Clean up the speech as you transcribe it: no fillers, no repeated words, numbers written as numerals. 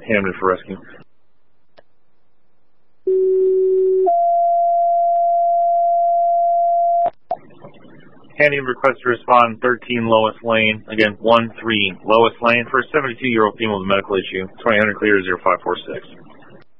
Hamden for rescue. Hamden request to respond 13 Lois Lane. Again, 13 Lois Lane for a 72-year-old female with a medical issue. 2000 clear 0546.